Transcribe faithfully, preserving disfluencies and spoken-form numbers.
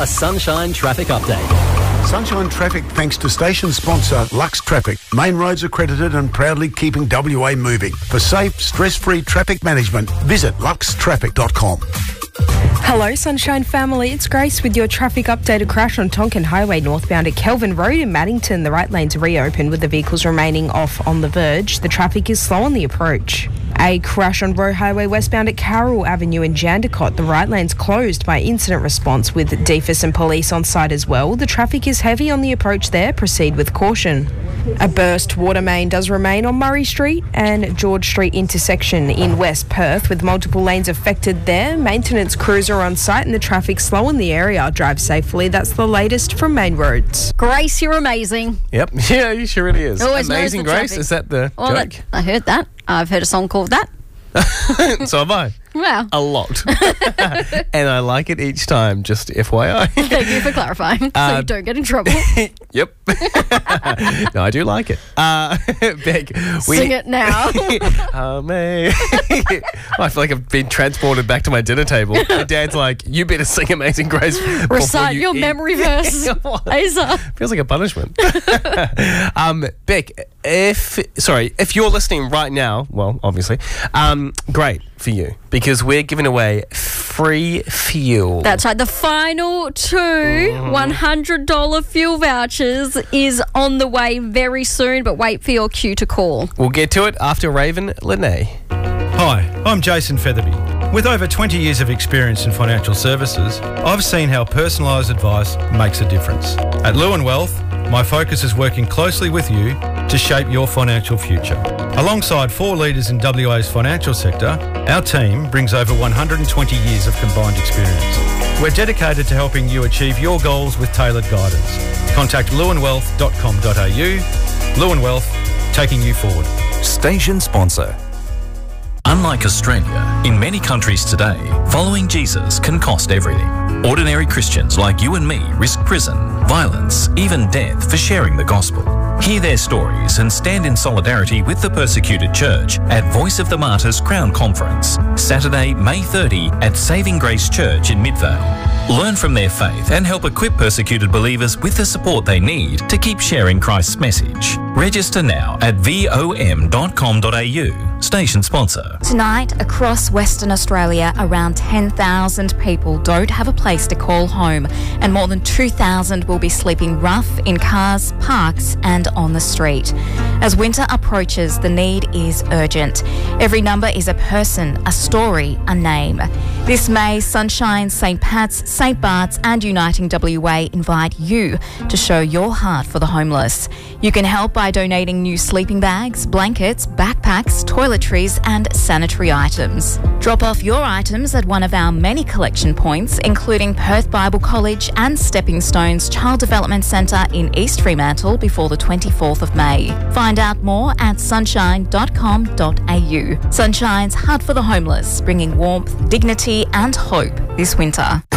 a Sunshine Traffic Update. Sunshine Traffic thanks to station sponsor Lux Traffic. Main roads accredited and proudly keeping W A moving. For safe, stress-free traffic management, visit lux traffic dot com. Hello Sunshine family, it's Grace with your traffic update. A crash on Tonkin Highway northbound at Kelvin Road in Maddington. The right lane's reopened with the vehicles remaining off on the verge. The traffic is slow on the approach. A crash on Roe Highway westbound at Carroll Avenue in Jandakot. The right lane's closed by incident response with D F I S and police on site as well. The traffic is heavy on the approach there. Proceed with caution. A burst water main does remain on Murray Street and George Street intersection in West Perth, with multiple lanes affected there. Maintenance crews are on site and the traffic's slow in the area. Drive safely. That's the latest from Main Roads. Grace, you're amazing. Yep. Yeah, she really is. Always Amazing knows the Grace. traffic. Is that the Well, joke? that, I heard that. I've heard a song called that. So have I. Wow. A lot. And I like it each time, just F Y I. Thank you for clarifying, so Uh, you don't get in trouble. Yep. No, I do like it. Uh, Beck, we... Sing it now. Amen. I feel like I've been transported back to my dinner table. My dad's like, you better sing Amazing Grace before Recite you your eat." memory verse. Asa. Feels like a punishment. um, Beck, if sorry, if you're listening right now, well, obviously, um, great for you, because we're giving away free fuel. That's right. The final two one hundred dollars fuel vouchers is on the way very soon, but wait for your cue to call. We'll get to it after Raven Linnae. Hi, I'm Jason Featherby. With over twenty years of experience in financial services, I've seen how personalised advice makes a difference. At Lewin Wealth, my focus is working closely with you to shape your financial future. Alongside four leaders in W A's financial sector, our team brings over one hundred twenty years of combined experience. We're dedicated to helping you achieve your goals with tailored guidance. Contact lewin wealth dot com dot a u. Lewin Wealth, taking you forward. Station sponsor. Unlike Australia, in many countries today, following Jesus can cost everything. Ordinary Christians like you and me risk prison, violence, even death for sharing the gospel. Hear their stories and stand in solidarity with the persecuted church at Voice of the Martyrs Crown Conference, Saturday, May thirtieth at Saving Grace Church in Midvale. Learn from their faith and help equip persecuted believers with the support they need to keep sharing Christ's message. Register now at vom dot com dot a u. Station sponsor. Tonight, across Western Australia, around ten thousand people don't have a place to call home, and more than two thousand will be sleeping rough in cars, parks and on the street. As winter approaches, the need is urgent. Every number is a person, a story, a name. This May, Sunshine, Saint Pat's, Saint Bart's and Uniting W A invite you to show your heart for the homeless. You can help by donating new sleeping bags, blankets, backpacks, toiletries and sanitary items. Drop off your items at one of our many collection points, including Perth Bible College and Stepping Stones Child Development Centre in East Fremantle before the twenty-fourth of May. Find out more at sunshine dot com dot a u. Sunshine's Heart for the Homeless, bringing warmth, dignity and hope this winter.